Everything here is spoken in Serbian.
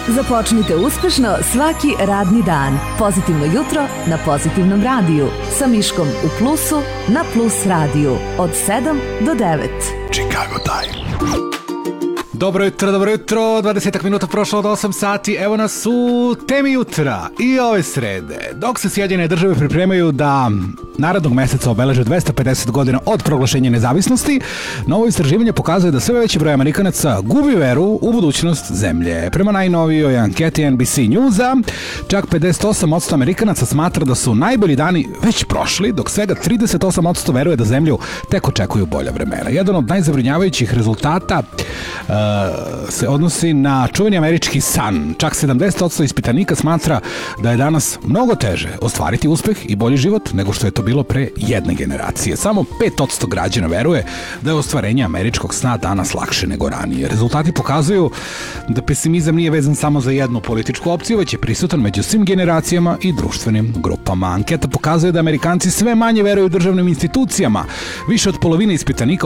Započnite uspešno svaki radni dan. Pozitivno jutro na Pozitivnom radiju. Sa Miškom u plusu na Plus radiju. Od 7 do 9. Chicago Time. Dobro jutro, 20 minuta prošlo od 8 sati, evo nas u temi jutra i ove srede. Dok se Sjedinjene države pripremaju da narednog meseca obeleže 250 godina od proglašenja nezavisnosti, novo istraživanje pokazuje da sve veći broj Amerikanaca gubi veru u budućnost zemlje. Prema najnovijoj anketi NBC Newsa, čak 58% Amerikanaca smatra da su najbolji dani već prošli, dok svega 38% veruje da zemlju tek očekuju bolja vremena. Jedan od najzabrinjavajućih rezultata se odnosi na čuveni američki san. Čak 70% ispitanika smatra da je danas mnogo teže ostvariti uspeh i bolji život nego što je to bilo pre jedne generacije. Samo 5% građana veruje da je ostvarenje američkog sna danas lakše nego ranije. Rezultati pokazuju da pesimizam nije vezan samo za jednu političku opciju, već je prisutan među svim generacijama i društvenim grupama. Anketa pokazuje da Amerikanci sve manje veruju državnim institucijama. Više od polovine ispitanika